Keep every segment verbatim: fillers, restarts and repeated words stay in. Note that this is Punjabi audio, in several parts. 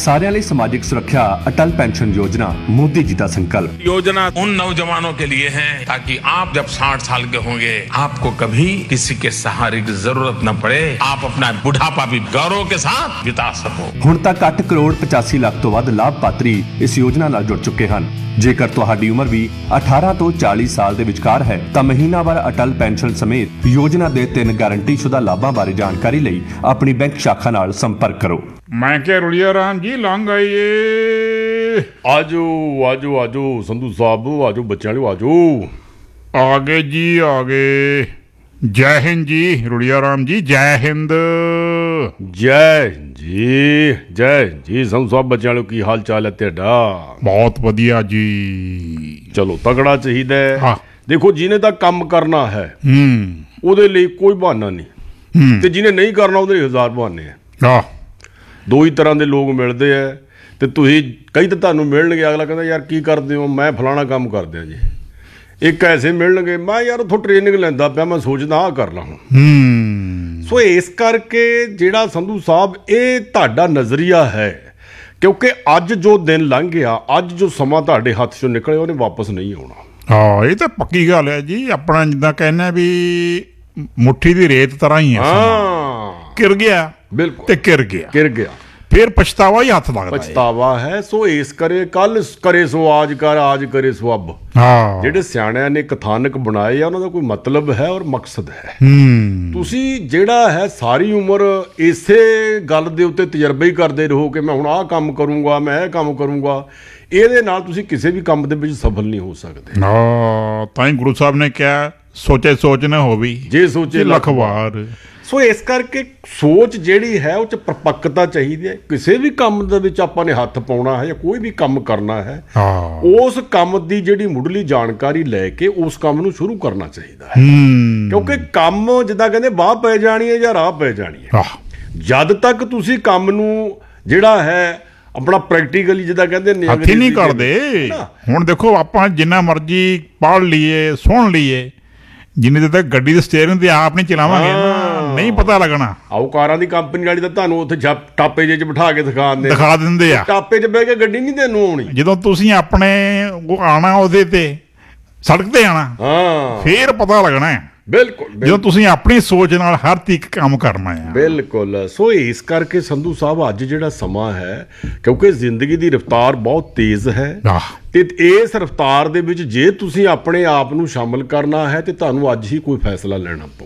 सारिਆਂ ਲਈ समाजिक सुरक्षा अटल पेंशन योजना मोदी जी का संकल्प। योजना उन नौजवानों के लिए है ताकि आप जब साठ साल के होंगे आपको कभी किसी के सहारे की जरूरत न पड़े, आप अपना बुढ़ापा भी गौरव के साथ बिता सको। ਹੁਣ तक ਅੱਠ ਕਰੋੜ ਪਚਾਸੀ ਲੱਖ ਤੋਂ ਵੱਧ ਲਾਭਪਾਤਰੀ ਇਸ ਯੋਜਨਾ ਨਾਲ ਜੁੜ ਚੁੱਕੇ ਹਨ। ਜੇਕਰ ਤੁਹਾਡੀ ਉਮਰ ਵੀ ਅਠਾਰਾਂ ਤੋਂ ਚਾਲੀ ਸਾਲ ਦੇ ਵਿਚਕਾਰ ਹੈ ਤਾਂ ਮਹੀਨਾਵਾਰ ਅਟਲ ਪੈਨਸ਼ਨ ਸਮੇਤ ਯੋਜਨਾ ਦੇ ਤਿੰਨ ਗਾਰੰਟੀਸ਼ੁਦਾ ਲਾਭਾਂ ਬਾਰੇ ਜਾਣਕਾਰੀ ਲਈ ਆਪਣੀ ਬੈਂਕ ਸ਼ਾਖਾ ਨਾਲ ਸੰਪਰਕ ਕਰੋ। मैं क्या रुलिया राम जी लंघ आइए। आजो आजो आजो संधू साहब आजो बच्चे वाले आजो आगे जी आगे। जय हिंद जी रुलिया राम जी जय हिंद। जय जी जय जी संधू साहब बच्चे वाले की हाल चाल है तेरा? बहुत वधिया जी। चलो तगड़ा चाहिए। हाँ। देखो जिन्हें तो काम करना है हम्म ਉਹਦੇ ਲਈ ਕੋਈ ਬਹਾਨਾ ਨਹੀਂ ਤੇ ਜਿਹਨੇ ਨਹੀਂ ਕਰਨਾ ਉਹਦੇ ਲਈ ਹਜ਼ਾਰ ਬਹਾਨੇ ਆ। ਆਹ ਦੋ ਹੀ ਤਰ੍ਹਾਂ ਦੇ ਲੋਕ ਮਿਲਦੇ ਆ ਤੇ ਤੁਸੀਂ ਕਈ ਤਾਂ ਤੁਹਾਨੂੰ ਮਿਲਣਗੇ ਅਗਲਾ ਕਹਿੰਦਾ ਯਾਰ ਕੀ ਕਰਦੇ ਹੋ, ਮੈਂ ਫਲਾਣਾ ਕੰਮ ਕਰਦੇ ਆ ਜੀ। ਇੱਕ ਐਸੇ ਮਿਲਣਗੇ ਮੈਂ ਯਾਰ ਉੱਥੋਂ ਟ੍ਰੇਨਿੰਗ ਲੈਂਦਾ ਪਿਆ, ਮੈਂ ਸੋਚਦਾ ਆਹ ਕਰ ਲਾਂ ਹੁਣ। ਸੋ ਇਸ ਕਰਕੇ ਜਿਹੜਾ ਸੰਧੂ ਸਾਹਿਬ ਇਹ ਤੁਹਾਡਾ ਨਜ਼ਰੀਆ ਹੈ ਕਿਉਂਕਿ ਅੱਜ ਜੋ ਦਿਨ ਲੰਘ ਗਿਆ, ਅੱਜ ਜੋ ਸਮਾਂ ਤੁਹਾਡੇ ਹੱਥ ਚੋਂ ਨਿਕਲਿਆ ਉਹਨੇ ਵਾਪਸ ਨਹੀਂ ਆਉਣਾ। ਹਾਂ ਇਹ ਤਾਂ ਪੱਕੀ ਗੱਲ ਹੈ ਜੀ। ਆਪਣਾ ਜਿੱਦਾਂ ਕਹਿੰਦੇ ਵੀ ਮੁੱਠੀ ਦੀ ਰੇਤ ਤਰ੍ਹਾਂ ਹੀ ਹੈ। ਹਾਂ ਕਿਰ ਗਿਆ ਬਿਲਕੁਲ ਤੇ ਕਿਰ ਗਿਆ ਕਿਰ ਗਿਆ ਫਿਰ ਪਛਤਾਵਾ ਹੀ ਹੱਥ ਲੱਗਦਾ। ਪਛਤਾਵਾ ਹੈ। ਸੋ ਇਸ ਕਰੇ ਕੱਲ ਕਰੇ ਸੋ ਆਜ ਕਰ ਆਜ ਕਰੇ ਸੋ ਅਬ। ਹਾਂ ਜਿਹੜੇ ਸਿਆਣਿਆਂ ਨੇ ਕਥਾਨਕ ਬਣਾਏ ਆ ਉਹਨਾਂ ਦਾ ਕੋਈ ਮਤਲਬ ਹੈ ਔਰ ਮਕਸਦ ਹੈ। ਹੂੰ ਤੁਸੀਂ ਜਿਹੜਾ ਹੈ ਸਾਰੀ ਉਮਰ ਇਸੇ ਗੱਲ ਦੇ ਉੱਤੇ ਤਜਰਬਾ ਹੀ ਕਰਦੇ ਰਹੋ ਕਿ ਮੈਂ ਹੁਣ ਆਹ ਕੰਮ ਕਰੂੰਗਾ, ਮੈਂ ਇਹ ਕੰਮ ਕਰੂੰਗਾ, ਇਹਦੇ ਨਾਲ ਤੁਸੀਂ ਕਿਸੇ ਵੀ ਕੰਮ ਦੇ ਵਿੱਚ ਸਫਲ ਨਹੀਂ ਹੋ ਸਕਦੇ। ਹਾਂ ਤਾਂ ਹੀ ਗੁਰੂ ਸਾਹਿਬ ਨੇ ਕਿਹਾ ਸੋਚੇ ਸੋਚ ਨਾ ਹੋਵੀ ਜੇ ਸੋਚੇ ਲੱਖ ਵਾਰ। ਸੋ ਇਸ ਕਰਕੇ ਸੋਚ ਜਿਹੜੀ ਹੈ ਉਹ 'ਚ ਪਰਪੱਕਤਾ ਚਾਹੀਦੀ ਹੈ। ਕਿਸੇ ਵੀ ਕੰਮ ਦੇ ਵਿੱਚ ਆਪਾਂ ਨੇ ਹੱਥ ਪਾਉਣਾ ਹੈ ਜਾਂ ਕੋਈ ਵੀ ਕੰਮ ਕਰਨਾ ਹੈ ਉਸ ਕੰਮ ਦੀ ਜਿਹੜੀ ਮੁੱਢਲੀ ਜਾਣਕਾਰੀ ਲੈ ਕੇ ਉਸ ਕੰਮ ਨੂੰ ਸ਼ੁਰੂ ਕਰਨਾ ਚਾਹੀਦਾ ਹੈ। ਕਿਉਂਕਿ ਕੰਮ ਜਿੱਦਾਂ ਕਹਿੰਦੇ ਬਾਹ ਪੈ ਜਾਣੀ ਹੈ ਜਾਂ ਰਾਹ ਪੈ ਜਾਣੀ ਹੈ। ਜਦ ਤੱਕ ਤੁਸੀਂ ਕੰਮ ਨੂੰ ਜਿਹੜਾ ਹੈ ਆਪਣਾ ਪ੍ਰੈਕਟੀਕਲੀ ਜਿੱਦਾਂ ਕਹਿੰਦੇ ਹੱਥੀ ਨਹੀਂ ਕਰਦੇ। ਹੁਣ ਦੇਖੋ ਆਪਾਂ ਜਿੰਨਾ ਮਰਜ਼ੀ ਪੜ੍ਹ ਲਈਏ ਸੁਣ ਲਈਏ, ਜਿੰਨੇ ਦੇ ਤੱਕ ਗੱਡੀ ਦੇ ਸਟੀਅਰਿੰਗ ਤੇ ਆਪ ਨਹੀਂ ਚਲਾਵਾਂਗੇ ਨਾ ਨਹੀਂ ਪਤਾ ਲੱਗਣਾ। ਆਓ ਕਾਰਾਂ ਦੀ ਕੰਪਨੀ ਵਾਲੀ ਤਾਂ ਤੁਹਾਨੂੰ ਉੱਥੇ ਟਾਪੇ ਜੇ 'ਚ ਬਿਠਾ ਕੇ ਦਿਖਾ ਦਿੰਦੇ ਦਿਖਾ ਦਿੰਦੇ ਆ। ਟਾਪੇ 'ਚ ਬਹਿ ਕੇ ਗੱਡੀ ਨਹੀਂ ਤੈਨੂੰ ਆਉਣੀ। ਜਦੋਂ ਤੁਸੀਂ ਆਪਣੇ ਆਉਣਾ ਉਹਦੇ ਤੇ ਸੜਕ ਤੇ ਆਉਣਾ ਹਾਂ ਫੇਰ ਪਤਾ ਲੱਗਣਾ ਹੈ। ਬਿਲਕੁਲ ਜਦੋਂ ਤੁਸੀਂ ਆਪਣੀ ਸੋਚ ਨਾਲ ਹਰ ਇੱਕ ਕੰਮ ਕਰਨਾ ਹੈ। ਬਿਲਕੁਲ। ਸੋ ਇਸ ਕਰਕੇ ਸੰਧੂ ਸਾਹਿਬ ਅੱਜ ਜਿਹੜਾ ਸਮਾਂ ਹੈ ਕਿਉਂਕਿ ਜ਼ਿੰਦਗੀ ਦੀ ਰਫ਼ਤਾਰ ਬਹੁਤ ਤੇਜ਼ ਹੈ ਤੇ ਇਸ ਰਫ਼ਤਾਰ ਦੇ ਵਿੱਚ ਜੇ ਤੁਸੀਂ ਆਪਣੇ ਆਪ ਨੂੰ ਸ਼ਾਮਲ ਕਰਨਾ ਹੈ ਤੇ ਤੁਹਾਨੂੰ ਅੱਜ ਹੀ ਕੋਈ ਫੈਸਲਾ ਲੈਣਾ ਪਊ।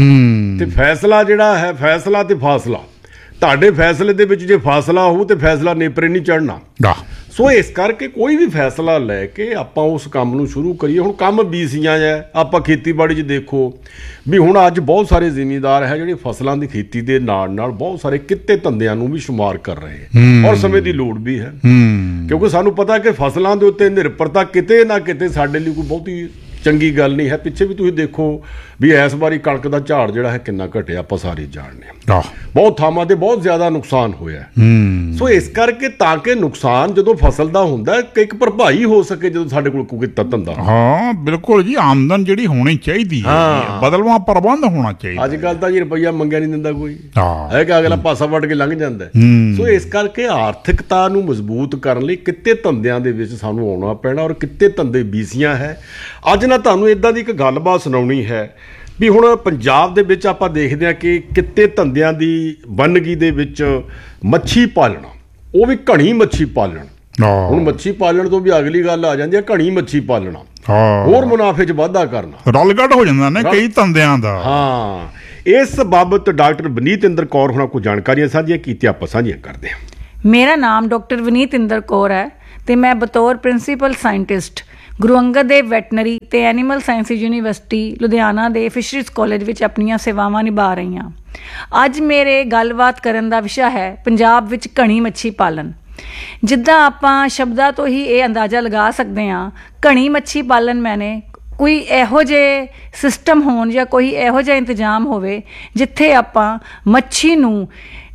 ਤੇ ਫੈਸਲਾ ਜਿਹੜਾ ਹੈ ਫੈਸਲਾ ਤੇ ਫਾਸਲਾ ਤੁਹਾਡੇ ਫੈਸਲੇ ਦੇ ਵਿੱਚ ਜੇ ਫਾਸਲਾ ਹੋਊ ਤੇ ਫੈਸਲਾ ਨੇਪਰੇ ਨਹੀਂ ਚੜ੍ਹਨਾ। ਸੋ ਇਸ ਕਰਕੇ ਕੋਈ ਵੀ ਫੈਸਲਾ ਲੈ ਕੇ ਆਪਾਂ ਉਸ ਕੰਮ ਨੂੰ ਸ਼ੁਰੂ ਕਰੀਏ। ਹੁਣ ਕੰਮ ਬੀਸੀਆਂ ਹੈ ਆਪਾਂ ਖੇਤੀਬਾੜੀ 'ਚ ਦੇਖੋ ਵੀ ਹੁਣ ਅੱਜ ਬਹੁਤ ਸਾਰੇ ਜ਼ਿਮੀਂਦਾਰ ਹੈ ਜਿਹੜੇ ਫਸਲਾਂ ਦੀ ਖੇਤੀ ਦੇ ਨਾਲ ਨਾਲ ਬਹੁਤ ਸਾਰੇ ਕਿੱਤੇ ਧੰਦਿਆਂ ਨੂੰ ਵੀ ਸ਼ੁਮਾਰ ਕਰ ਰਹੇ ਔਰ ਸਮੇਂ ਦੀ ਲੋੜ ਵੀ ਹੈ ਕਿਉਂਕਿ ਸਾਨੂੰ ਪਤਾ ਕਿ ਫਸਲਾਂ ਦੇ ਉੱਤੇ ਨਿਰਭਰਤਾ ਕਿਤੇ ਨਾ ਕਿਤੇ ਸਾਡੇ ਲਈ ਕੋਈ ਬਹੁਤੀ ਚੰਗੀ ਗੱਲ ਨਹੀਂ ਹੈ। ਪਿੱਛੇ ਵੀ ਤੁਸੀਂ ਦੇਖੋ ਵੀ ਇਸ ਵਾਰੀ ਕਣਕ ਦਾ ਝਾੜ ਜਿਹੜਾ ਹੈ ਕਿੰਨਾ ਘਟਿਆ ਆਪਾਂ ਸਾਰੇ ਜਾਣਦੇ ਹਾਂ। ਬਹੁਤ ਥਾਵਾਂ ਤੇ ਬਹੁਤ ਜ਼ਿਆਦਾ ਨੁਕਸਾਨ ਹੋਇਆ। ਸੋ ਇਸ ਕਰਕੇ ਤਾਂ ਕਿ ਨੁਕਸਾਨ ਜਦੋਂ ਫਸਲ ਦਾ ਹੁੰਦਾ ਇੱਕ ਭਰਪਾਈ ਹੋ ਸਕੇ ਜਦੋਂ ਸਾਡੇ ਕੋਲ ਕੋਈ ਧੰਦਾ। ਹਾਂ ਬਿਲਕੁਲ ਜੀ ਆਮਦਨ ਜਿਹੜੀ ਹੋਣੀ ਚਾਹੀਦੀ ਹੈ, ਬਦਲਵਾਂ ਪ੍ਰਬੰਧ ਹੋਣਾ ਚਾਹੀਦਾ। ਅੱਜ ਕੱਲ ਤਾਂ ਜੀ ਰੁਪਈਆ ਮੰਗਿਆ ਨਹੀਂ ਦਿੰਦਾ ਕੋਈ, ਹੈ ਕਿ ਅਗਲਾ ਪਾਸਾ ਵੱਟ ਕੇ ਲੰਘ ਜਾਂਦਾ। ਸੋ ਇਸ ਕਰਕੇ ਆਰਥਿਕਤਾ ਨੂੰ ਮਜ਼ਬੂਤ ਕਰਨ ਲਈ ਕਿੱਤੇ ਧੰਦਿਆਂ ਦੇ ਵਿੱਚ ਸਾਨੂੰ ਆਉਣਾ ਪੈਣਾ ਔਰ ਕਿੱਤੇ ਧੰਦੇ ਬੀਸੀਆਂ ਹੈ। ਅੱਜ ਨਾ ਤੁਹਾਨੂੰ ਇੱਦਾਂ ਦੀ ਇੱਕ ਗੱਲਬਾਤ ਸੁਣਾਉਣੀ ਹੈ ਵੀ ਹੁਣ ਪੰਜਾਬ ਦੇ ਵਿੱਚ ਆਪਾਂ ਦੇਖਦੇ ਹਾਂ ਕਿ ਕਿੱਤੇ ਧੰਦਿਆਂ ਦੀ ਵੰਨਗੀ ਦੇ ਵਿੱਚ ਮੱਛੀ ਪਾਲਣਾ, ਉਹ ਵੀ ਘਣੀ ਮੱਛੀ ਪਾਲਣ। ਹੁਣ ਮੱਛੀ ਪਾਲਣ ਤੋਂ ਵੀ ਅਗਲੀ ਗੱਲ ਆ ਜਾਂਦੀ ਹੈ ਘਣੀ ਮੱਛੀ ਪਾਲਣਾ, ਹੋਰ ਮੁਨਾਫੇ 'ਚ ਵਾਧਾ ਕਰਨਾ, ਰਲਗੱਡ ਹੋ ਜਾਂਦਾ ਨਾ ਕਈ ਧੰਦਿਆਂ ਦਾ। ਹਾਂ ਇਸ ਬਾਬਤ ਡਾਕਟਰ ਵਨੀਤ ਇੰਦਰ ਕੌਰ ਹੋਣਾ ਕੋਈ ਜਾਣਕਾਰੀਆਂ ਸਾਂਝੀਆਂ ਕੀਤੀਆਂ, ਆਪਾਂ ਸਾਂਝੀਆਂ ਕਰਦੇ ਹਾਂ। ਮੇਰਾ ਨਾਮ ਡਾਕਟਰ ਵਨੀਤ ਇੰਦਰ ਕੌਰ ਹੈ ਤੇ ਮੈਂ ਬਤੌਰ principal scientist Guru Angad Dev veterinary ਤੇ ਐਨੀਮਲ ਸਾਇੰਸਿਸ ਯੂਨੀਵਰਸਿਟੀ ਲੁਧਿਆਣਾ ਦੇ ਫਿਸ਼ਰੀਜ਼ ਕਾਲਜ ਵਿੱਚ ਆਪਣੀਆਂ ਸੇਵਾਵਾਂ ਨਿਭਾ ਰਹੀ ਹਾਂ। ਅੱਜ ਮੇਰੇ ਗੱਲਬਾਤ ਕਰਨ ਦਾ ਵਿਸ਼ਾ ਹੈ ਪੰਜਾਬ ਵਿੱਚ ਘਣੀ ਮੱਛੀ ਪਾਲਣ। ਜਿੱਦਾਂ ਆਪਾਂ ਸ਼ਬਦਾਂ ਤੋਂ ਹੀ ਇਹ ਅੰਦਾਜ਼ਾ ਲਗਾ ਸਕਦੇ ਹਾਂ, ਘਣੀ ਮੱਛੀ ਪਾਲਣ ਮੈਨੇ ਕੋਈ ਇਹੋ ਜਿਹੇ ਸਿਸਟਮ ਹੋਣ ਜਾਂ ਕੋਈ ਇਹੋ ਜਿਹਾ ਇੰਤਜ਼ਾਮ ਹੋਵੇ ਜਿੱਥੇ ਆਪਾਂ ਮੱਛੀ ਨੂੰ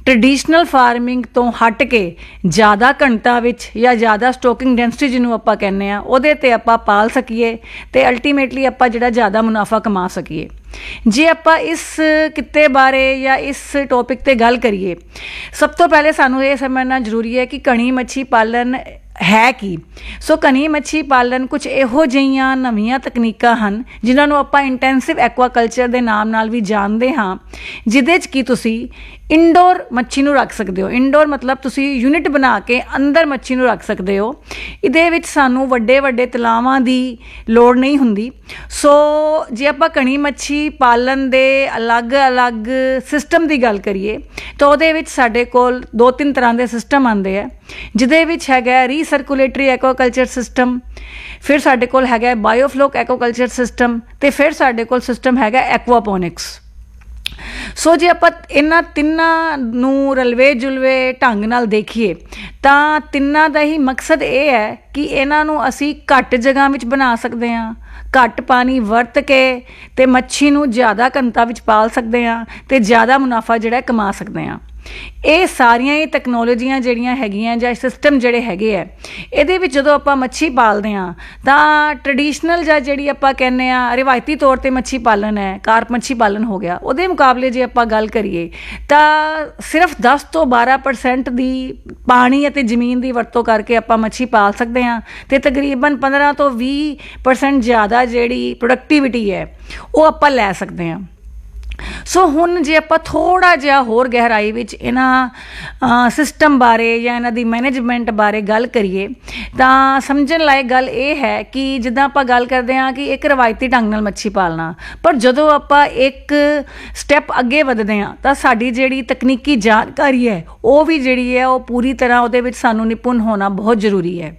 ਟ੍ਰੈਡੀਸ਼ਨਲ ਫਾਰਮਿੰਗ ਤੋਂ ਹਟ ਕੇ ਜ਼ਿਆਦਾ ਘਣਤਾ ਵਿੱਚ ਜਾਂ ਜ਼ਿਆਦਾ ਸਟੋਕਿੰਗ ਡੈਂਸਿਟੀ ਜਿਹਨੂੰ ਆਪਾਂ ਕਹਿੰਦੇ ਆ ਉਹਦੇ 'ਤੇ ਆਪਾਂ ਪਾਲ ਸਕੀਏ ਅਤੇ ਅਲਟੀਮੇਟਲੀ ਆਪਾਂ ਜਿਹੜਾ ਜ਼ਿਆਦਾ ਮੁਨਾਫਾ ਕਮਾ ਸਕੀਏ। ਜੇ ਆਪਾਂ ਇਸ ਕਿੱਤੇ ਬਾਰੇ ਜਾਂ ਇਸ ਟੌਪਿਕ 'ਤੇ ਗੱਲ ਕਰੀਏ, ਸਭ ਤੋਂ ਪਹਿਲੇ ਸਾਨੂੰ ਇਹ ਸਮਝਣਾ ਜ਼ਰੂਰੀ ਹੈ ਕਿ ਘਣੀ ਮੱਛੀ ਪਾਲਣ ਹੈ ਕੀ। ਸੋ ਘਣੀ ਮੱਛੀ ਪਾਲਣ ਕੁਝ ਇਹੋ ਜਿਹੀਆਂ ਨਵੀਆਂ ਤਕਨੀਕਾਂ ਹਨ ਜਿਨ੍ਹਾਂ ਨੂੰ ਆਪਾਂ ਇੰਟੈਂਸਿਵ ਐਕਵਾਕਲਚਰ ਦੇ ਨਾਮ ਨਾਲ ਵੀ ਜਾਣਦੇ ਹਾਂ, ਜਿਹਦੇ 'ਚ ਕੀ ਤੁਸੀਂ ਇੰਡੋਰ ਮੱਛੀ ਨੂੰ ਰੱਖ ਸਕਦੇ ਹੋ। ਇੰਡੋਰ ਮਤਲਬ ਤੁਸੀਂ ਯੂਨਿਟ ਬਣਾ ਕੇ ਅੰਦਰ ਮੱਛੀ ਨੂੰ ਰੱਖ ਸਕਦੇ ਹੋ। ਇਹਦੇ ਵਿੱਚ ਸਾਨੂੰ ਵੱਡੇ ਵੱਡੇ ਤਲਾਵਾਂ ਦੀ ਲੋੜ ਨਹੀਂ ਹੁੰਦੀ। ਸੋ ਜੇ ਆਪਾਂ ਘਣੀ ਮੱਛੀ ਪਾਲਣ ਦੇ ਅਲੱਗ-ਅਲੱਗ ਸਿਸਟਮ ਦੀ ਗੱਲ ਕਰੀਏ ਤਾਂ ਉਹਦੇ ਵਿੱਚ ਸਾਡੇ ਕੋਲ ਦੋ ਤਿੰਨ ਤਰ੍ਹਾਂ ਦੇ ਸਿਸਟਮ ਆਉਂਦੇ ਆ, ਜਿਹਦੇ ਵਿੱਚ ਹੈਗਾ ਰੀਸਰਕੂਲੇਟਰੀ ਐਕਵਾਕਲਚਰ ਸਿਸਟਮ, ਫਿਰ ਸਾਡੇ ਕੋਲ ਹੈਗਾ ਬਾਇਓਫਲੋਕ ਐਕਵਾਕਲਚਰ ਸਿਸਟਮ, ਅਤੇ ਫਿਰ ਸਾਡੇ ਕੋਲ ਸਿਸਟਮ ਹੈਗਾ ਐਕਵਾਪੋਨਿਕਸ। ਸੋ ਜੇ ਆਪਾਂ ਇਹਨਾਂ ਤਿੰਨਾਂ ਨੂੰ ਰਲਵੇ ਜੁਲਵੇ ਢੰਗ ਨਾਲ ਦੇਖੀਏ ਤਾਂ ਤਿੰਨਾਂ ਦਾ ਹੀ ਮਕਸਦ ਇਹ ਹੈ ਕਿ ਇਹਨਾਂ ਨੂੰ ਅਸੀਂ ਘੱਟ ਜਗ੍ਹਾ ਵਿੱਚ ਬਣਾ ਸਕਦੇ ਹਾਂ, ਘੱਟ ਪਾਣੀ ਵਰਤ ਕੇ ਅਤੇ ਮੱਛੀ ਨੂੰ ਜ਼ਿਆਦਾ ਘਣਤਾ ਵਿੱਚ ਪਾਲ ਸਕਦੇ ਹਾਂ ਅਤੇ ਜ਼ਿਆਦਾ ਮੁਨਾਫਾ ਜਿਹੜਾ ਕਮਾ ਸਕਦੇ ਹਾਂ। ਇਹ ਸਾਰੀਆਂ ਹੀ ਟੈਕਨੋਲੋਜੀਆਂ ਜਿਹੜੀਆਂ ਹੈਗੀਆਂ ਜਾਂ ਸਿਸਟਮ ਜਿਹੜੇ ਹੈਗੇ ਆ, ਇਹਦੇ ਵਿੱਚ ਜਦੋਂ ਆਪਾਂ ਮੱਛੀ ਪਾਲਦੇ ਹਾਂ ਤਾਂ ਟ੍ਰੈਡੀਸ਼ਨਲ ਜਾਂ ਜਿਹੜੀ ਆਪਾਂ ਕਹਿੰਦੇ ਹਾਂ ਰਿਵਾਇਤੀ ਤੌਰ 'ਤੇ ਮੱਛੀ ਪਾਲਣ ਹੈ, ਕਾਰਪ ਮੱਛੀ ਪਾਲਣ ਹੋ ਗਿਆ, ਉਹਦੇ ਮੁਕਾਬਲੇ ਜੇ ਆਪਾਂ ਗੱਲ ਕਰੀਏ ਤਾਂ ਸਿਰਫ ਦਸ ਤੋਂ ਬਾਰਾਂ ਪਰਸੈਂਟ ਦੀ ਪਾਣੀ ਅਤੇ ਜ਼ਮੀਨ ਦੀ ਵਰਤੋਂ ਕਰਕੇ ਆਪਾਂ ਮੱਛੀ ਪਾਲ ਸਕਦੇ ਹਾਂ ਅਤੇ ਤਕਰੀਬਨ ਪੰਦਰਾਂ ਤੋਂ ਵੀਹ ਪਰਸੈਂਟ ਜ਼ਿਆਦਾ ਜਿਹੜੀ ਪ੍ਰੋਡਕਟੀਵਿਟੀ ਹੈ ਉਹ ਆਪਾਂ ਲੈ ਸਕਦੇ ਹਾਂ। ਸੋ ਹੁਣ ਜੇ ਆਪਾਂ ਥੋੜ੍ਹਾ ਜਿਹਾ ਹੋਰ ਗਹਿਰਾਈ ਵਿੱਚ ਇਹਨਾਂ ਸਿਸਟਮ ਬਾਰੇ ਜਾਂ ਇਹਨਾਂ ਦੀ ਮੈਨੇਜਮੈਂਟ ਬਾਰੇ ਗੱਲ ਕਰੀਏ ਤਾਂ ਸਮਝਣ ਲਾਇਕ ਗੱਲ ਇਹ ਹੈ ਕਿ ਜਿੱਦਾਂ ਆਪਾਂ ਗੱਲ ਕਰਦੇ ਹਾਂ ਕਿ ਇੱਕ ਰਵਾਇਤੀ ਢੰਗ ਨਾਲ ਮੱਛੀ ਪਾਲਣਾ, ਪਰ ਜਦੋਂ ਆਪਾਂ ਇੱਕ ਸਟੈਪ ਅੱਗੇ ਵਧਦੇ ਹਾਂ ਤਾਂ ਸਾਡੀ ਜਿਹੜੀ ਤਕਨੀਕੀ ਜਾਣਕਾਰੀ ਹੈ ਉਹ ਵੀ ਜਿਹੜੀ ਹੈ ਉਹ ਪੂਰੀ ਤਰ੍ਹਾਂ ਉਹਦੇ ਵਿੱਚ ਸਾਨੂੰ ਨਿਪੁੰਨ ਹੋਣਾ ਬਹੁਤ ਜ਼ਰੂਰੀ ਹੈ।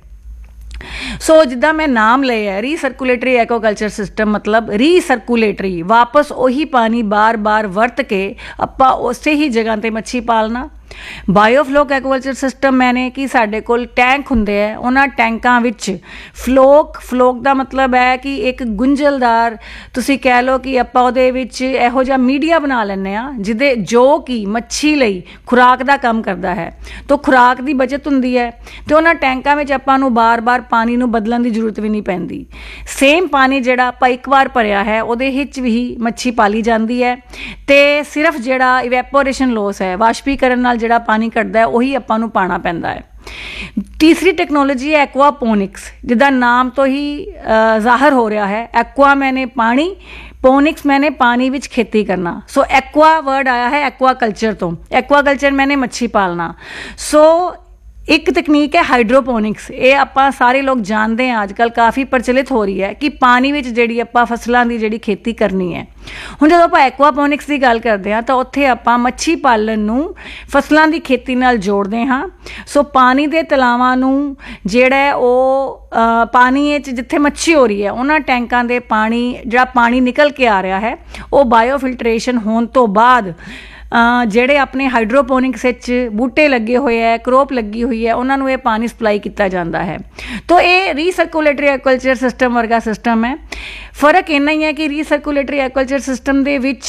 ਸੋ ਜਿੱਦਾਂ ਮੈਂ ਨਾਮ ਲਿਆ ਰੀਸਰਕੂਲੇਟਰੀ ਐਕਵਾਕਲਚਰ ਸਿਸਟਮ, ਮਤਲਬ ਰੀਸਰਕੂਲੇਟਰੀ, ਵਾਪਸ ਉਹੀ ਪਾਣੀ ਬਾਰ-ਬਾਰ ਵਰਤ ਕੇ ਆਪਾਂ ਉਸੇ ਹੀ ਜਗ੍ਹਾ 'ਤੇ ਮੱਛੀ ਪਾਲਣਾ। ਬਾਇਓਫਲੋਕ ਐਕਵਾਕਲਚਰ ਸਿਸਟਮ ਮੈਨੇ ਕਿ ਸਾਡੇ ਕੋਲ ਟੈਂਕ ਹੁੰਦੇ ਹੈ, ਉਹਨਾਂ ਟੈਂਕਾਂ ਵਿੱਚ ਫਲੋਕ ਫਲੋਕ ਦਾ ਮਤਲਬ ਹੈ ਕਿ ਇੱਕ ਗੁੰਝਲਦਾਰ, ਤੁਸੀਂ ਕਹਿ ਲਓ ਕਿ ਆਪਾਂ ਉਹਦੇ ਵਿੱਚ ਇਹੋ ਜਿਹਾ ਮੀਡੀਆ ਬਣਾ ਲੈਂਦੇ ਹਾਂ ਜਿਹਦੇ ਜੋ ਕਿ ਮੱਛੀ ਲਈ ਖੁਰਾਕ ਦਾ ਕੰਮ ਕਰਦਾ ਹੈ। ਤਾਂ ਖੁਰਾਕ ਦੀ ਬਚਤ ਹੁੰਦੀ ਹੈ ਅਤੇ ਉਹਨਾਂ ਟੈਂਕਾਂ ਵਿੱਚ ਆਪਾਂ ਨੂੰ ਬਾਰ-ਬਾਰ ਪਾਣੀ ਨੂੰ ਬਦਲਣ ਦੀ ਜ਼ਰੂਰਤ ਵੀ ਨਹੀਂ ਪੈਂਦੀ। ਸੇਮ ਪਾਣੀ ਜਿਹੜਾ ਆਪਾਂ ਇੱਕ ਵਾਰ ਭਰਿਆ ਹੈ ਉਹਦੇ ਵਿੱਚ ਵੀ ਮੱਛੀ ਪਾਲੀ ਜਾਂਦੀ ਹੈ ਅਤੇ ਸਿਰਫ ਜਿਹੜਾ ਇਵੈਪੋਰੇਸ਼ਨ ਲੋਸ ਹੈ, ਵਾਸ਼ਪੀਕਰਨ ਨਾਲ ਜਿਹੜਾ ਪਾਣੀ ਕੱਢਦਾ ਹੈ ਉਹੀ ਆਪਾਂ ਨੂੰ ਪਾਣਾ ਪੈਂਦਾ ਹੈ। ਤੀਸਰੀ ਟੈਕਨੋਲੋਜੀ ਹੈ ਐਕਵਾਪੋਨਿਕਸ, ਜਿੱਦਾਂ ਨਾਮ ਤੋਂ ਹੀ ਜ਼ਾਹਰ ਹੋ ਰਿਹਾ ਹੈ। ਐਕਵਾ ਮੈਨੇ ਪਾਣੀ, ਪੋਨਿਕਸ ਮੈਨੇ ਪਾਣੀ ਵਿੱਚ ਖੇਤੀ ਕਰਨਾ। ਸੋ ਐਕਵਾ ਵਰਡ ਆਇਆ ਹੈ ਐਕਵਾਕਲਚਰ ਤੋਂ, ਐਕਵਾਕਲਚਰ ਮੈਨੇ ਮੱਛੀ ਪਾਲਣਾ। ਸੋ ਇੱਕ ਤਕਨੀਕ ਹੈ ਹਾਈਡਰੋਪੋਨਿਕਸ, ਇਹ ਆਪਾਂ ਸਾਰੇ ਲੋਕ ਜਾਣਦੇ ਹਾਂ, ਅੱਜ ਕੱਲ੍ਹ ਕਾਫੀ ਪ੍ਰਚਲਿਤ ਹੋ ਰਹੀ ਹੈ ਕਿ ਪਾਣੀ ਵਿੱਚ ਜਿਹੜੀ ਆਪਾਂ ਫਸਲਾਂ ਦੀ ਜਿਹੜੀ ਖੇਤੀ ਕਰਨੀ ਹੈ। ਹੁਣ ਜਦੋਂ ਆਪਾਂ ਐਕਵਾਪੋਨਿਕਸ ਦੀ ਗੱਲ ਕਰਦੇ ਹਾਂ ਤਾਂ ਉੱਥੇ ਆਪਾਂ ਮੱਛੀ ਪਾਲਣ ਨੂੰ ਫਸਲਾਂ ਦੀ ਖੇਤੀ ਨਾਲ ਜੋੜਦੇ ਹਾਂ। ਸੋ ਪਾਣੀ ਦੇ ਤਲਾਵਾਂ ਨੂੰ ਜਿਹੜਾ ਉਹ ਪਾਣੀ ਵਿੱਚ ਜਿੱਥੇ ਮੱਛੀ ਹੋ ਰਹੀ ਹੈ ਉਹਨਾਂ ਟੈਂਕਾਂ ਦੇ ਪਾਣੀ ਜਿਹੜਾ ਪਾਣੀ ਨਿਕਲ ਕੇ ਆ ਰਿਹਾ ਹੈ ਉਹ ਬਾਇਓਫਿਲਟਰੇਸ਼ਨ ਹੋਣ ਤੋਂ ਬਾਅਦ ਜਿਹੜੇ ਆਪਣੇ ਹਾਈਡਰੋਪੋਨਿਕਸ ਵਿੱਚ ਬੂਟੇ ਲੱਗੇ ਹੋਏ ਹੈ, ਕਰੋਪ ਲੱਗੀ ਹੋਈ ਹੈ, ਉਹਨਾਂ ਨੂੰ ਇਹ ਪਾਣੀ ਸਪਲਾਈ ਕੀਤਾ ਜਾਂਦਾ ਹੈ। ਤਾਂ ਇਹ ਰੀਸਰਕੂਲੇਟਰੀ ਐਕਵਾਕਲਚਰ ਸਿਸਟਮ ਵਰਗਾ ਸਿਸਟਮ ਹੈ। ਫਰਕ ਇੰਨਾ ਹੀ ਹੈ ਕਿ ਰੀਸਰਕੂਲੇਟਰੀ ਐਕਵਾਕਲਚਰ ਸਿਸਟਮ ਦੇ ਵਿੱਚ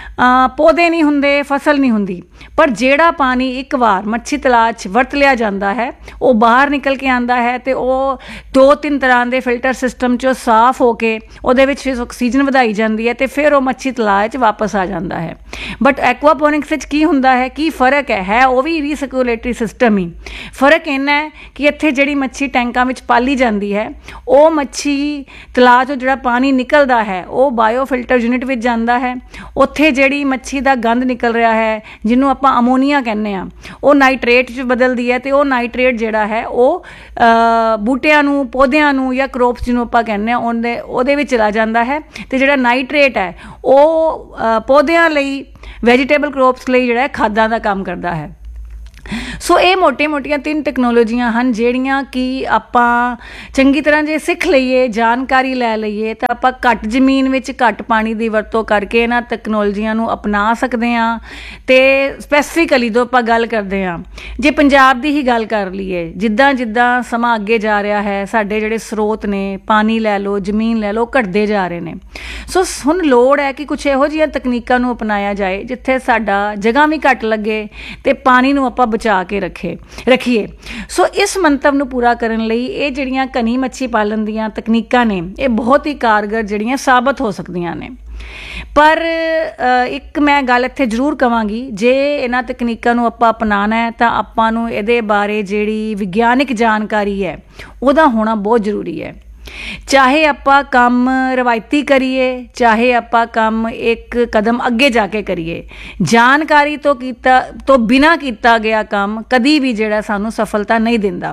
ਪੌਦੇ ਨਹੀਂ ਹੁੰਦੇ, ਫਸਲ ਨਹੀਂ ਹੁੰਦੀ, ਪਰ ਜਿਹੜਾ ਪਾਣੀ ਇੱਕ ਵਾਰ ਮੱਛੀ ਤਲਾਅ 'ਚ ਵਰਤ ਲਿਆ ਜਾਂਦਾ ਹੈ ਉਹ ਬਾਹਰ ਨਿਕਲ ਕੇ ਆਉਂਦਾ ਹੈ ਅਤੇ ਉਹ ਦੋ ਤਿੰਨ ਤਰ੍ਹਾਂ ਦੇ ਫਿਲਟਰ ਸਿਸਟਮ 'ਚੋਂ ਸਾਫ਼ ਹੋ ਕੇ ਉਹਦੇ ਵਿੱਚ ਫਿਰ ਆਕਸੀਜਨ ਵਧਾਈ ਜਾਂਦੀ ਹੈ ਅਤੇ ਫਿਰ ਉਹ ਮੱਛੀ ਤਲਾਅ 'ਚ ਵਾਪਸ ਆ ਜਾਂਦਾ ਹੈ। ਬਟ ਐਕਵਾਪੋਨਿਕਸ ਵਿੱਚ ਕੀ ਹੁੰਦਾ ਹੈ, ਕੀ ਫਰਕ ਹੈ ਹੈ ਉਹ ਵੀ ਰੀਸਰਕੂਲੇਟਰੀ ਸਿਸਟਮ ਹੀ। ਫਰਕ ਇੰਨਾ ਹੈ ਕਿ ਇੱਥੇ ਜਿਹੜੀ ਮੱਛੀ ਟੈਂਕਾਂ ਵਿੱਚ ਪਾਲੀ ਜਾਂਦੀ ਹੈ ਉਹ ਮੱਛੀ ਤਲਾਅ 'ਚੋਂ ਜਿਹੜਾ ਪਾਣੀ ਨਿਕਲਦਾ ਹੈ ਉਹ ਬਾਇਓਫਿਲਟਰ ਯੂਨਿਟ ਵਿੱਚ ਜਾਂਦਾ ਹੈ। ਉੱਥੇ ਜਿਹੜੀ ਮੱਛੀ ਦਾ ਗੰਦ ਨਿਕਲ ਰਿਹਾ ਹੈ ਜਿਹਨੂੰ ਆਪਾਂ ਅਮੋਨੀਆ ਕਹਿੰਦੇ ਹਾਂ ਉਹ ਨਾਈਟ੍ਰੇਟ 'ਚ ਬਦਲਦੀ ਹੈ ਅਤੇ ਉਹ ਨਾਈਟ੍ਰੇਟ ਜਿਹੜਾ ਹੈ ਉਹ ਬੂਟਿਆਂ ਨੂੰ, ਪੌਦਿਆਂ ਨੂੰ ਜਾਂ ਕਰੋਪਸ ਜਿਹਨੂੰ ਆਪਾਂ ਕਹਿੰਦੇ ਹਾਂ ਉਹਦੇ ਉਹਦੇ ਵਿੱਚ ਚਲਾ ਜਾਂਦਾ ਹੈ ਅਤੇ ਜਿਹੜਾ ਨਾਈਟ੍ਰੇਟ ਹੈ ਉਹ ਪੌਦਿਆਂ ਲਈ, ਵੈਜੀਟੇਬਲ ਕਰੋਪਸ ਲਈ ਜਿਹੜਾ ਖਾਦਾਂ ਦਾ ਕੰਮ ਕਰਦਾ ਹੈ। ਸੋ ਇਹ ਮੋਟੇ-ਮੋਟੀਆਂ ਤਿੰਨ ਟੈਕਨੋਲੋਜੀਆਂ ਹਨ ਜਿਹੜੀਆਂ ਕਿ ਆਪਾਂ ਚੰਗੀ ਤਰ੍ਹਾਂ ਜੇ ਸਿੱਖ ਲਈਏ, ਜਾਣਕਾਰੀ ਲੈ ਲਈਏ ਤਾਂ ਆਪਾਂ ਘੱਟ ਜ਼ਮੀਨ ਵਿੱਚ ਘੱਟ ਪਾਣੀ ਦੀ ਵਰਤੋਂ ਕਰਕੇ ਇਹਨਾਂ ਟੈਕਨੋਲੋਜੀਆਂ ਨੂੰ ਅਪਣਾ ਸਕਦੇ ਹਾਂ। ਤੇ ਸਪੈਸੀਫਿਕਲੀ ਜਦੋਂ ਆਪਾਂ ਗੱਲ ਕਰਦੇ ਹਾਂ, ਜੇ ਪੰਜਾਬ ਦੀ ਹੀ ਗੱਲ ਕਰ ਲਈਏ, ਜਿੱਦਾਂ ਜਿੱਦਾਂ ਸਮਾਂ ਅੱਗੇ ਜਾ ਰਿਹਾ ਹੈ, ਸਾਡੇ ਜਿਹੜੇ ਸਰੋਤ ਨੇ, ਪਾਣੀ ਲੈ ਲਓ, ਜ਼ਮੀਨ ਲੈ ਲਓ, ਘਟਦੇ ਜਾ ਰਹੇ ਨੇ। ਸੋ ਹੁਣ ਲੋੜ ਹੈ ਕਿ ਕੁਛ ਇਹੋ ਜਿਹੀਆਂ ਤਕਨੀਕਾਂ ਨੂੰ ਅਪਣਾਇਆ ਜਾਏ ਜਿੱਥੇ ਸਾਡਾ ਜਗ੍ਹਾ ਵੀ ਘੱਟ ਲੱਗੇ ਤੇ ਪਾਣੀ ਨੂੰ ਆਪਾਂ ਬਚਾ ਕੇ ਰੱਖੇ ਰੱਖੀਏ। ਸੋ ਇਸ ਮੰਤਵ ਨੂੰ ਪੂਰਾ ਕਰਨ ਲਈ ਇਹ ਜਿਹੜੀਆਂ ਘਣੀ ਮੱਛੀ ਪਾਲਣ ਦੀਆਂ ਤਕਨੀਕਾਂ ਨੇ, ਇਹ ਬਹੁਤ ਹੀ ਕਾਰਗਰ ਜਿਹੜੀਆਂ ਸਾਬਤ ਹੋ ਸਕਦੀਆਂ ਨੇ। ਪਰ ਇੱਕ ਮੈਂ ਗੱਲ ਇੱਥੇ ਜ਼ਰੂਰ ਕਹਾਂਗੀ, ਜੇ ਇਹਨਾਂ ਤਕਨੀਕਾਂ ਨੂੰ ਆਪਾਂ ਅਪਣਾਉਣਾ ਹੈ ਤਾਂ ਆਪਾਂ ਨੂੰ ਇਹਦੇ ਬਾਰੇ ਜਿਹੜੀ ਵਿਗਿਆਨਿਕ ਜਾਣਕਾਰੀ ਹੈ ਉਹਦਾ ਹੋਣਾ ਬਹੁਤ ਜ਼ਰੂਰੀ ਹੈ। ਚਾਹੇ ਆਪਾਂ ਕੰਮ ਰਵਾਇਤੀ ਕਰੀਏ, ਚਾਹੇ ਆਪਾਂ ਕੰਮ ਇੱਕ ਕਦਮ ਅੱਗੇ ਜਾ ਕੇ ਕਰੀਏ, ਜਾਣਕਾਰੀ ਤੋਂ ਕੀਤਾ ਤੋਂ ਬਿਨਾਂ ਕੀਤਾ ਗਿਆ ਕੰਮ ਕਦੀ ਵੀ ਜਿਹੜਾ ਸਾਨੂੰ ਸਫਲਤਾ ਨਹੀਂ ਦਿੰਦਾ।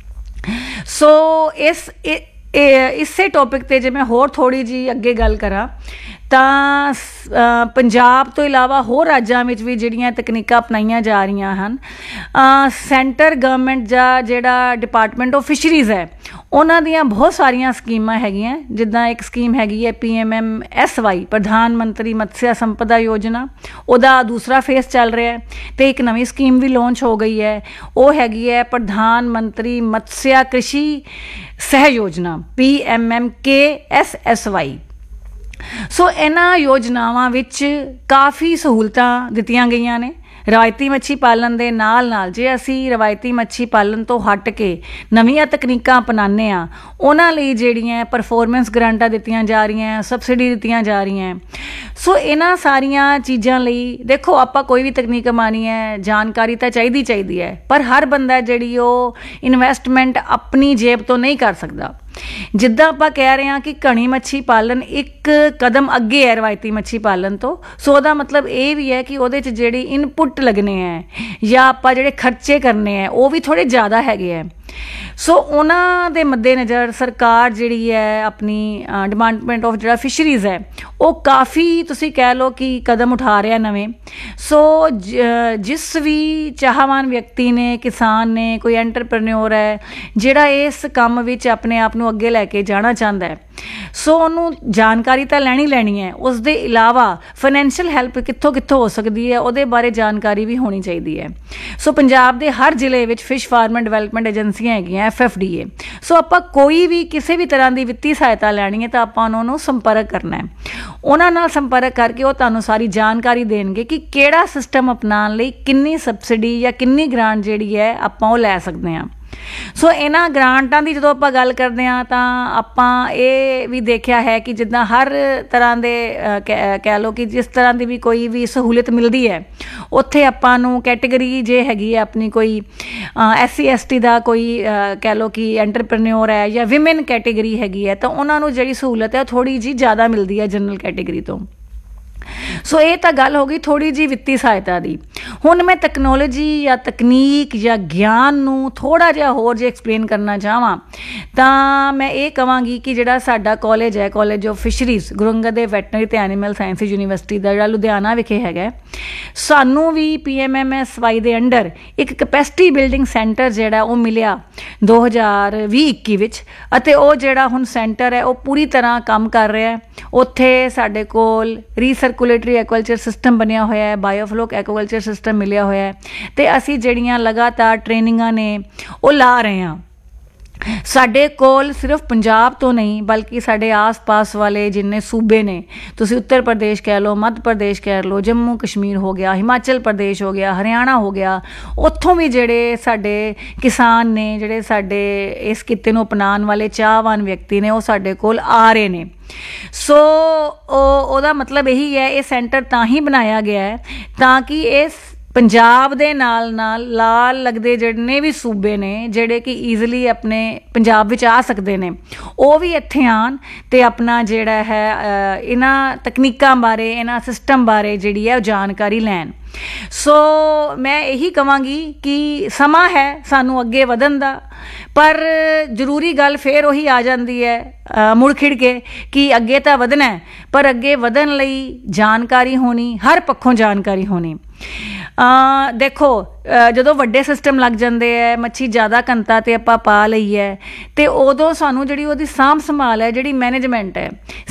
ਸੋ ਇਸ ਇਸੇ ਟੌਪਿਕ 'ਤੇ ਜੇ ਮੈਂ ਹੋਰ ਥੋੜ੍ਹੀ ਜਿਹੀ ਅੱਗੇ ਗੱਲ ਕਰਾਂ ਤਾਂ ਪੰਜਾਬ ਤੋਂ ਇਲਾਵਾ ਹੋਰ ਰਾਜਾਂ ਵਿੱਚ ਵੀ ਜਿਹੜੀਆਂ ਤਕਨੀਕਾਂ ਅਪਣਾਈਆਂ ਜਾ ਰਹੀਆਂ ਹਨ, ਸੈਂਟਰ ਗਵਰਨਮੈਂਟ ਜਾਂ ਜਿਹੜਾ ਡਿਪਾਰਟਮੈਂਟ ਆਫ ਫਿਸ਼ਰੀਜ਼ ਹੈ ਉਹਨਾਂ ਦੀਆਂ ਬਹੁਤ ਸਾਰੀਆਂ ਸਕੀਮਾਂ ਹੈਗੀਆਂ। ਜਿੱਦਾਂ ਇੱਕ ਸਕੀਮ ਹੈਗੀ ਹੈ P M M S Y, ਪ੍ਰਧਾਨ ਮੰਤਰੀ ਮਤਸਿਆ ਸੰਪਦਾ ਯੋਜਨਾ, ਉਹਦਾ ਦੂਸਰਾ ਫੇਸ ਚੱਲ ਰਿਹਾ। ਅਤੇ ਇੱਕ ਨਵੀਂ ਸਕੀਮ ਵੀ ਲਾਂਚ ਹੋ ਗਈ ਹੈ, ਉਹ ਹੈਗੀ ਹੈ ਪ੍ਰਧਾਨ ਮੰਤਰੀ ਮਤਸਿਆ ਕ੍ਰਿਸ਼ੀ ਸਹਿ ਯੋਜਨਾ, P M M K S S Y. ਸੋ ਇਹਨਾਂ ਯੋਜਨਾਵਾਂ ਵਿੱਚ ਕਾਫੀ ਸਹੂਲਤਾਂ ਦਿੱਤੀਆਂ ਗਈਆਂ ਨੇ ਰਵਾਇਤੀ ਮੱਛੀ ਪਾਲਣ ਦੇ ਨਾਲ ਨਾਲ। ਜੇ ਅਸੀਂ ਰਵਾਇਤੀ ਮੱਛੀ ਪਾਲਣ ਤੋਂ ਹਟ ਕੇ ਨਵੀਆਂ ਤਕਨੀਕਾਂ ਅਪਣਾਉਂਦੇ ਹਾਂ, ਉਹਨਾਂ ਲਈ ਜਿਹੜੀਆਂ ਪਰਫੋਰਮੈਂਸ ਗਰਾਂਟਾਂ ਦਿੱਤੀਆਂ ਜਾ ਰਹੀਆਂ, ਸਬਸਿਡੀ ਦਿੱਤੀਆਂ ਜਾ ਰਹੀਆਂ। ਸੋ ਇਹਨਾਂ ਸਾਰੀਆਂ ਚੀਜ਼ਾਂ ਲਈ ਦੇਖੋ, ਆਪਾਂ ਕੋਈ ਵੀ ਤਕਨੀਕ ਅਪਣਾਉਣੀ ਹੈ, ਜਾਣਕਾਰੀ ਤਾਂ ਚਾਹੀਦੀ ਚਾਹੀਦੀ ਹੈ, ਪਰ ਹਰ ਬੰਦਾ ਜਿਹੜੀ ਉਹ ਇਨਵੈਸਟਮੈਂਟ ਆਪਣੀ ਜੇਬ ਤੋਂ ਨਹੀਂ ਕਰ ਸਕਦਾ। ਜਿੱਦਾਂ ਆਪਾਂ ਕਹਿ ਰਹੇ ਹਾਂ ਕਿ ਘਣੀ ਮੱਛੀ ਪਾਲਣ ਇੱਕ ਕਦਮ ਅੱਗੇ ਹੈ ਰਵਾਇਤੀ ਮੱਛੀ ਪਾਲਣ ਤੋਂ, ਸੋ ਉਹਦਾ ਮਤਲਬ ਇਹ ਵੀ ਹੈ ਕਿ ਉਹਦੇ 'ਚ ਜਿਹੜੀ ਇਨਪੁੱਟ ਲੱਗਣੇ ਹੈ ਜਾਂ ਆਪਾਂ ਜਿਹੜੇ ਖਰਚੇ ਕਰਨੇ ਹੈ ਉਹ ਵੀ ਥੋੜ੍ਹੇ ਜ਼ਿਆਦਾ ਹੈਗੇ ਹੈ। ਸੋ ਉਹਨਾਂ ਦੇ ਮੱਦੇਨਜ਼ਰ ਸਰਕਾਰ ਜਿਹੜੀ ਹੈ ਆਪਣੀ ਡਿਪਾਰਟਮੈਂਟ ਆਫ ਜਿਹੜਾ ਫਿਸ਼ਰੀਜ਼ ਹੈ ਉਹ ਕਾਫੀ ਤੁਸੀਂ ਕਹਿ ਲਓ ਕਿ ਕਦਮ ਉਠਾ ਰਿਹਾ ਨਵੇਂ। ਸੋ ਜਿਸ ਵੀ ਚਾਹਵਾਨ ਵਿਅਕਤੀ ਨੇ, ਕਿਸਾਨ ਨੇ, ਕੋਈ ਐਂਟਰਪ੍ਰੈਨਿਓਰ ਹੈ ਜਿਹੜਾ ਇਸ ਕੰਮ ਵਿੱਚ ਆਪਣੇ ਆਪ ਨੂੰ ਅੱਗੇ ਲੈ ਕੇ ਜਾਣਾ ਚਾਹੁੰਦਾ ਹੈ, ਸੋ ਉਹਨੂੰ ਜਾਣਕਾਰੀ ਤਾਂ ਲੈਣੀ ਲੈਣੀ ਹੈ। ਉਸ ਦੇ ਇਲਾਵਾ ਫਾਈਨੈਂਸ਼ੀਅਲ ਹੈਲਪ ਕਿੱਥੋਂ ਕਿੱਥੋਂ ਹੋ ਸਕਦੀ ਹੈ ਉਹਦੇ ਬਾਰੇ ਜਾਣਕਾਰੀ ਵੀ ਹੋਣੀ ਚਾਹੀਦੀ ਹੈ। ਸੋ ਪੰਜਾਬ ਦੇ ਹਰ ਜ਼ਿਲ੍ਹੇ ਵਿੱਚ ਫਿਸ਼ ਫਾਰਮਰ ਡਿਵੈਲਪਮੈਂਟ ਏਜੰਸੀਆਂ ਹੈਗੀਆਂ, ਐਫ ਐਫ ਡੀ ਏ। ਸੋ ਆਪਾਂ ਕੋਈ ਵੀ ਕਿਸੇ ਵੀ ਤਰ੍ਹਾਂ ਦੀ ਵਿੱਤੀ ਸਹਾਇਤਾ ਲੈਣੀ ਹੈ ਤਾਂ ਆਪਾਂ ਉਹਨਾਂ ਨੂੰ ਸੰਪਰਕ ਕਰਨਾ ਹੈ। ਉਹਨਾਂ ਨਾਲ ਸੰਪਰਕ ਕਰਕੇ ਉਹ ਤੁਹਾਨੂੰ ਸਾਰੀ ਜਾਣਕਾਰੀ ਦੇਣਗੇ ਕਿ ਕਿਹੜਾ ਸਿਸਟਮ ਅਪਣਾਉਣ ਲਈ ਕਿੰਨੀ ਸਬਸਿਡੀ ਜਾਂ ਕਿੰਨੀ ਗ੍ਰਾਂਟ ਜਿਹੜੀ ਹੈ ਆਪਾਂ ਉਹ ਲੈ ਸਕਦੇ ਹਾਂ। ਸੋ ਇਹਨਾਂ ਗ੍ਰਾਂਟਾਂ ਦੀ ਜਦੋਂ ਆਪਾਂ ਗੱਲ ਕਰਦੇ ਹਾਂ ਤਾਂ ਆਪਾਂ ਇਹ ਵੀ ਦੇਖਿਆ ਹੈ ਕਿ ਜਿੱਦਾਂ ਹਰ ਤਰ੍ਹਾਂ ਦੇ ਕਹਿ ਲਓ ਕਿ ਜਿਸ ਤਰ੍ਹਾਂ ਦੀ ਵੀ ਕੋਈ ਵੀ ਸਹੂਲਤ ਮਿਲਦੀ ਹੈ, ਉੱਥੇ ਆਪਾਂ ਨੂੰ ਕੈਟੇਗਰੀ ਜੇ ਹੈਗੀ ਹੈ ਆਪਣੀ, ਕੋਈ ਐਸ ਸੀ ਐਸ ਟੀ ਦਾ ਕੋਈ ਕਹਿ ਲਓ ਕਿ ਐਂਟਰਪ੍ਰੈਨਿਓਰ ਹੈ ਜਾਂ ਵਿਮਨ ਕੈਟੇਗਰੀ ਹੈਗੀ ਹੈ, ਤਾਂ ਉਹਨਾਂ ਨੂੰ ਜਿਹੜੀ ਸਹੂਲਤ ਹੈ ਉਹ ਥੋੜ੍ਹੀ ਜਿਹੀ ਜ਼ਿਆਦਾ ਮਿਲਦੀ ਹੈ ਜਨਰਲ ਕੈਟੇਗਰੀ ਤੋਂ। ਸੋ ਇਹ ਤਾਂ ਗੱਲ ਹੋ ਗਈ ਥੋੜ੍ਹੀ ਜਿਹੀ ਵਿੱਤੀ ਸਹਾਇਤਾ ਦੀ। ਹੁਣ ਮੈਂ ਟੈਕਨੋਲੋਜੀ ਜਾਂ ਤਕਨੀਕ ਜਾਂ ਗਿਆਨ ਨੂੰ ਥੋੜ੍ਹਾ ਜਿਹਾ ਹੋਰ ਜੇ ਐਕਸਪਲੇਨ ਕਰਨਾ ਚਾਹਵਾਂ ਤਾਂ ਮੈਂ ਇਹ ਕਹਾਂਗੀ ਕਿ ਜਿਹੜਾ ਸਾਡਾ ਕਾਲਜ ਹੈ, college of ਫਿਸ਼ਰੀਜ਼, Guru Angad Dev veterinary ਅਤੇ ਐਨੀਮਲ ਸਾਇੰਸਿਜ਼ ਯੂਨੀਵਰਸਿਟੀ ਦਾ ਜਿਹੜਾ ਲੁਧਿਆਣਾ ਵਿਖੇ ਹੈਗਾ, ਸਾਨੂੰ ਵੀ P M M S Y ਦੇ ਅੰਡਰ ਇੱਕ ਕਪੈਸਿਟੀ ਬਿਲਡਿੰਗ ਸੈਂਟਰ ਜਿਹੜਾ ਉਹ ਮਿਲਿਆ ਦੋ ਹਜ਼ਾਰ ਵੀਹ ਇੱਕੀ ਵਿੱਚ, ਅਤੇ ਉਹ ਜਿਹੜਾ ਹੁਣ ਸੈਂਟਰ ਹੈ ਉਹ ਪੂਰੀ ਤਰ੍ਹਾਂ ਕੰਮ ਕਰ ਰਿਹਾ। ਉੱਥੇ ਸਾਡੇ ਕੋਲ ਰੀਸਰਕੂਲੇਟਰੀ ਐਕੁਆਕਲਚਰ ਸਿਸਟਮ ਬਣਿਆ ਹੋਇਆ ਹੈ, ਬਾਇਓਫਲੋਕ ਐਕੁਆਕਲਚਰ ਸਿਸਟਮ ਮਿਲਿਆ ਹੋਇਆ ਹੈ, ਅਤੇ ਅਸੀਂ ਜਿਹੜੀਆਂ ਲਗਾਤਾਰ ਟ੍ਰੇਨਿੰਗਾਂ ਨੇ ਉਹ ਲਾ ਰਹੇ ਹਾਂ। ਸਾਡੇ ਕੋਲ ਸਿਰਫ ਪੰਜਾਬ ਤੋਂ ਨਹੀਂ ਬਲਕਿ ਸਾਡੇ ਆਸ-ਪਾਸ ਵਾਲੇ ਜਿੰਨੇ ਸੂਬੇ ਨੇ, ਤੁਸੀਂ ਉੱਤਰ ਪ੍ਰਦੇਸ਼ ਕਹਿ ਲਓ, ਮੱਧ ਪ੍ਰਦੇਸ਼ ਕਹਿ ਲਓ, ਜੰਮੂ ਕਸ਼ਮੀਰ ਹੋ ਗਿਆ, ਹਿਮਾਚਲ ਪ੍ਰਦੇਸ਼ ਹੋ ਗਿਆ, ਹਰਿਆਣਾ ਹੋ ਗਿਆ, ਉੱਥੋਂ ਵੀ ਜਿਹੜੇ ਸਾਡੇ ਕਿਸਾਨ ਨੇ, ਜਿਹੜੇ ਸਾਡੇ ਇਸ ਕਿੱਤੇ ਨੂੰ ਅਪਣਾਉਣ ਵਾਲੇ ਚਾਹਵਾਨ ਵਿਅਕਤੀ ਨੇ, ਉਹ ਸਾਡੇ ਕੋਲ ਆ ਰਹੇ ਨੇ। ਸੋ ਉਹ ਉਹਦਾ ਮਤਲਬ ਇਹੀ ਹੈ, ਇਹ ਸੈਂਟਰ ਤਾਂ ਹੀ ਬਣਾਇਆ ਗਿਆ ਹੈ ਤਾਂ ਕਿ ਇਸ ਪੰਜਾਬ ਦੇ ਨਾਲ ਨਾਲ ਲਾਲ ਲੱਗਦੇ ਜਿੰਨੇ ਵੀ ਸੂਬੇ ਨੇ ਜਿਹੜੇ ਕਿ ਈਜ਼ੀਲੀ ਆਪਣੇ ਪੰਜਾਬ ਵਿੱਚ ਆ ਸਕਦੇ ਨੇ, ਉਹ ਵੀ ਇੱਥੇ ਆਉਣ ਅਤੇ ਆਪਣਾ ਜਿਹੜਾ ਹੈ ਇਹਨਾਂ ਤਕਨੀਕਾਂ ਬਾਰੇ, ਇਹਨਾਂ ਸਿਸਟਮ ਬਾਰੇ ਜਿਹੜੀ ਹੈ ਉਹ ਜਾਣਕਾਰੀ ਲੈਣ। ਸੋ ਮੈਂ ਇਹੀ ਕਹਾਂਗੀ ਕਿ ਸਮਾਂ ਹੈ ਸਾਨੂੰ ਅੱਗੇ ਵਧਣ ਦਾ, ਪਰ ਜ਼ਰੂਰੀ ਗੱਲ ਫੇਰ ਉਹੀ ਆ ਜਾਂਦੀ ਹੈ ਅ, ਮੁੜ ਖਿੜ ਕੇ ਕਿ ਅੱਗੇ ਤਾਂ ਵਧਣਾ ਹੈ, ਪਰ ਅੱਗੇ ਵਧਣ ਲਈ ਜਾਣਕਾਰੀ ਹੋਣੀ, ਹਰ ਪੱਖੋਂ ਜਾਣਕਾਰੀ ਹੋਣੀ। ਅ, ਦੇਖੋ ਅ, ਜਦੋਂ ਵੱਡੇ ਸਿਸਟਮ ਲੱਗ ਜਾਂਦੇ ਹੈ, ਮੱਛੀ ਜ਼ਿਆਦਾ ਘਣਤਾ 'ਤੇ ਆਪਾਂ ਪਾ ਲਈ ਹੈ, ਅਤੇ ਉਦੋਂ ਸਾਨੂੰ ਜਿਹੜੀ ਉਹਦੀ ਸਾਂਭ ਸੰਭਾਲ ਹੈ, ਜਿਹੜੀ ਮੈਨੇਜਮੈਂਟ ਹੈ,